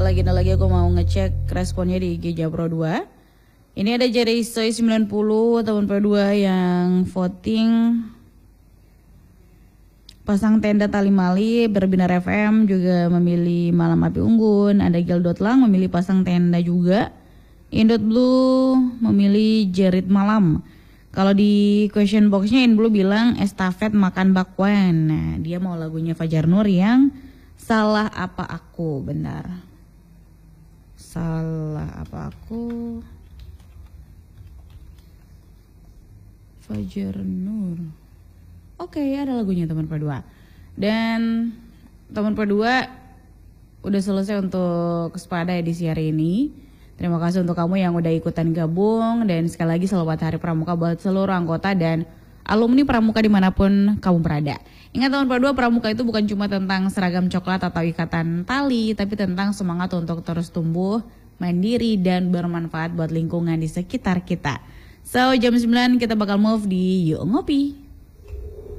lagi aku mau ngecek responnya di IG Japro 2. Ini ada Jerry Soy 90 tahun Pro 2 yang voting pasang tenda Tali Mali. Berbinar FM juga memilih Malam Api Unggun. Ada Gildot Lang memilih pasang tenda juga. Indot Blue memilih Jerit Malam. Kalau di question boxnya In Blue bilang estafet makan bakwan. Nah dia mau lagunya Fajar Nur yang Salah Apa Aku. Bentar, Salah Apa Aku, Fajar Nur. Oke, ada lagunya teman Pro2. Dan teman Pro2 udah selesai untuk Sepada edisi hari ini. Terima kasih untuk kamu yang udah ikutan gabung. Dan sekali lagi selamat Hari Pramuka buat seluruh anggota dan alumni Pramuka dimanapun kamu berada. Ingat teman Pro2, Pramuka itu bukan cuma tentang seragam coklat atau ikatan tali, tapi tentang semangat untuk terus tumbuh, mandiri, dan bermanfaat buat lingkungan di sekitar kita. So jam 9 kita bakal move di Yuk Ngopi.